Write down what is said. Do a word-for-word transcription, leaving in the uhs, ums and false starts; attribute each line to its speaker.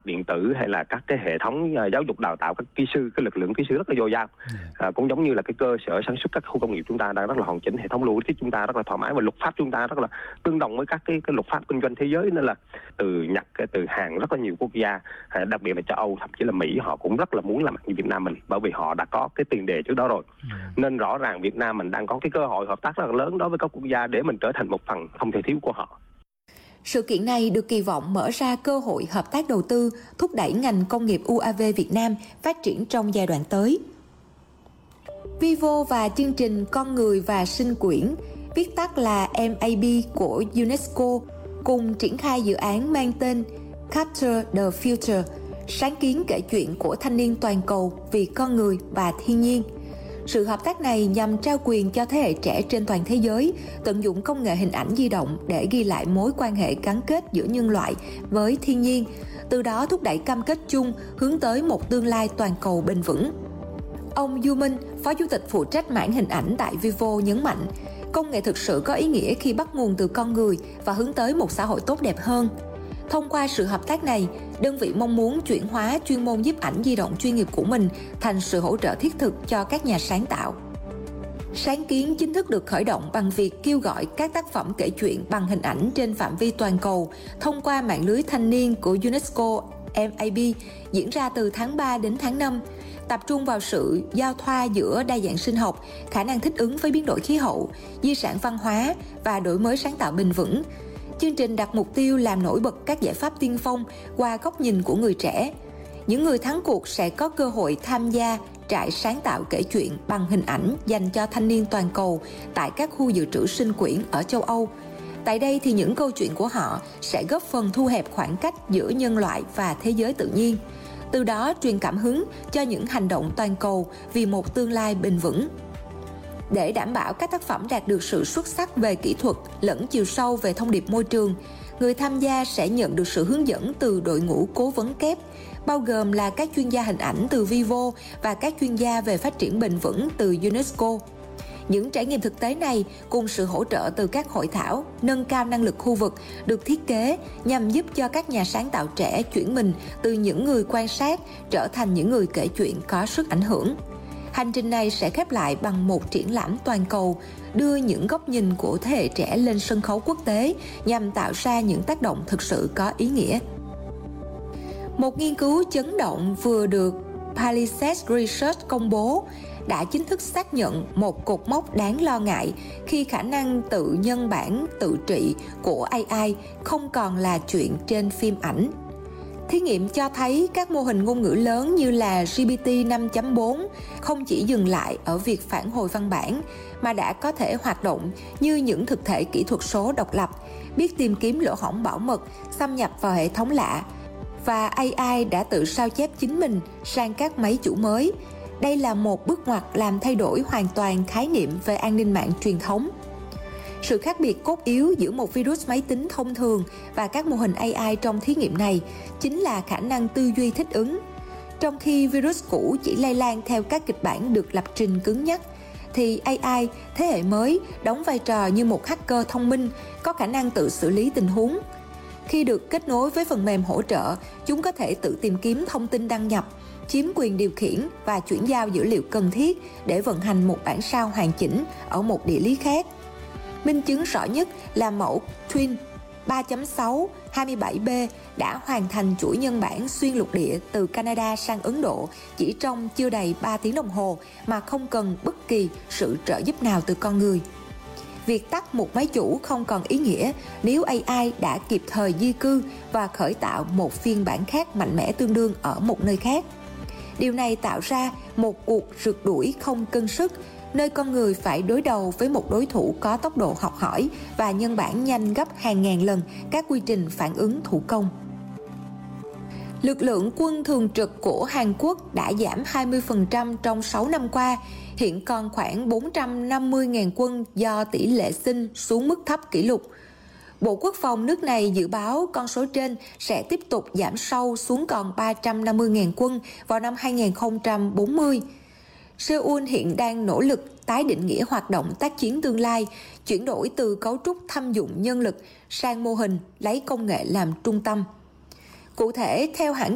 Speaker 1: điện tử hay là các cái hệ thống uh, giáo dục đào tạo các kỹ sư, cái lực lượng kỹ sư rất là dồi dào. Uh, cũng giống như là cái cơ sở sản xuất các khu công nghiệp chúng ta đang rất là hoàn chỉnh, hệ thống logistics chúng ta rất là thoải mái và luật pháp chúng ta rất là tương đồng với các cái, cái luật pháp kinh doanh thế giới, nên là từ Nhật, từ Hàn, rất là nhiều quốc gia, uh, đặc biệt là châu Âu, thậm chí là Mỹ, họ cũng rất là muốn làm như Việt Nam mình, bởi vì họ đã có cái tiền đề trước đó rồi. Nên rõ ràng Việt Nam mình đang có cái cơ hội hợp tác rất là lớn đối với các quốc gia để mình trở thành một phần không thể thiếu của họ.
Speaker 2: Sự kiện này được kỳ vọng mở ra cơ hội hợp tác đầu tư, thúc đẩy ngành công nghiệp u a vê Việt Nam phát triển trong giai đoạn tới. Vivo và chương trình Con người và sinh quyển, viết tắt là em a bê của UNESCO, cùng triển khai dự án mang tên Capture the Future, sáng kiến kể chuyện của thanh niên toàn cầu vì con người và thiên nhiên. Sự hợp tác này nhằm trao quyền cho thế hệ trẻ trên toàn thế giới tận dụng công nghệ hình ảnh di động để ghi lại mối quan hệ gắn kết giữa nhân loại với thiên nhiên, từ đó thúc đẩy cam kết chung hướng tới một tương lai toàn cầu bền vững. Ông Du Minh, Phó Chủ tịch phụ trách mảng hình ảnh tại Vivo nhấn mạnh, công nghệ thực sự có ý nghĩa khi bắt nguồn từ con người và hướng tới một xã hội tốt đẹp hơn. Thông qua sự hợp tác này, đơn vị mong muốn chuyển hóa chuyên môn nhiếp ảnh di động chuyên nghiệp của mình thành sự hỗ trợ thiết thực cho các nhà sáng tạo. Sáng kiến chính thức được khởi động bằng việc kêu gọi các tác phẩm kể chuyện bằng hình ảnh trên phạm vi toàn cầu thông qua mạng lưới thanh niên của UNESCO em a bê diễn ra từ tháng ba đến tháng năm, tập trung vào sự giao thoa giữa đa dạng sinh học, khả năng thích ứng với biến đổi khí hậu, di sản văn hóa và đổi mới sáng tạo bền vững. Chương trình đặt mục tiêu làm nổi bật các giải pháp tiên phong qua góc nhìn của người trẻ. Những người thắng cuộc sẽ có cơ hội tham gia trại sáng tạo kể chuyện bằng hình ảnh dành cho thanh niên toàn cầu tại các khu dự trữ sinh quyển ở châu Âu. Tại đây thì những câu chuyện của họ sẽ góp phần thu hẹp khoảng cách giữa nhân loại và thế giới tự nhiên, từ đó truyền cảm hứng cho những hành động toàn cầu vì một tương lai bền vững. Để đảm bảo các tác phẩm đạt được sự xuất sắc về kỹ thuật lẫn chiều sâu về thông điệp môi trường, người tham gia sẽ nhận được sự hướng dẫn từ đội ngũ cố vấn kép, bao gồm là các chuyên gia hình ảnh từ Vivo và các chuyên gia về phát triển bền vững từ UNESCO. Những trải nghiệm thực tế này cùng sự hỗ trợ từ các hội thảo nâng cao năng lực khu vực được thiết kế nhằm giúp cho các nhà sáng tạo trẻ chuyển mình từ những người quan sát trở thành những người kể chuyện có sức ảnh hưởng. Hành trình này sẽ khép lại bằng một triển lãm toàn cầu, đưa những góc nhìn của thế hệ trẻ lên sân khấu quốc tế nhằm tạo ra những tác động thực sự có ý nghĩa. Một nghiên cứu chấn động vừa được Palisades Research công bố đã chính thức xác nhận một cột mốc đáng lo ngại khi khả năng tự nhân bản, tự trị của a i không còn là chuyện trên phim ảnh. Thí nghiệm cho thấy các mô hình ngôn ngữ lớn như là G P T năm chấm bốn không chỉ dừng lại ở việc phản hồi văn bản mà đã có thể hoạt động như những thực thể kỹ thuật số độc lập, biết tìm kiếm lỗ hổng bảo mật, xâm nhập vào hệ thống lạ, và a i đã tự sao chép chính mình sang các máy chủ mới. Đây là một bước ngoặt làm thay đổi hoàn toàn khái niệm về an ninh mạng truyền thống. Sự khác biệt cốt yếu giữa một virus máy tính thông thường và các mô hình a i trong thí nghiệm này chính là khả năng tư duy thích ứng. Trong khi virus cũ chỉ lây lan theo các kịch bản được lập trình cứng nhắc, thì a i thế hệ mới đóng vai trò như một hacker thông minh, có khả năng tự xử lý tình huống. Khi được kết nối với phần mềm hỗ trợ, chúng có thể tự tìm kiếm thông tin đăng nhập, chiếm quyền điều khiển và chuyển giao dữ liệu cần thiết để vận hành một bản sao hoàn chỉnh ở một địa lý khác. Minh chứng rõ nhất là mẫu Twin ba chấm sáu hai mươi bảy B đã hoàn thành chuỗi nhân bản xuyên lục địa từ Canada sang Ấn Độ chỉ trong chưa đầy ba tiếng đồng hồ mà không cần bất kỳ sự trợ giúp nào từ con người. Việc tắt một máy chủ không còn ý nghĩa nếu a i đã kịp thời di cư và khởi tạo một phiên bản khác mạnh mẽ tương đương ở một nơi khác. Điều này tạo ra một cuộc rượt đuổi không cân sức, nơi con người phải đối đầu với một đối thủ có tốc độ học hỏi và nhân bản nhanh gấp hàng ngàn lần các quy trình phản ứng thủ công. Lực lượng quân thường trực của Hàn Quốc đã giảm hai mươi phần trăm trong sáu năm qua, hiện còn khoảng bốn trăm năm mươi nghìn quân do tỷ lệ sinh xuống mức thấp kỷ lục. Bộ Quốc phòng nước này dự báo con số trên sẽ tiếp tục giảm sâu xuống còn ba trăm năm mươi nghìn quân vào năm hai nghìn không trăm bốn mươi. Seoul hiện đang nỗ lực tái định nghĩa hoạt động tác chiến tương lai, chuyển đổi từ cấu trúc thâm dụng nhân lực sang mô hình lấy công nghệ làm trung tâm. Cụ thể, theo hãng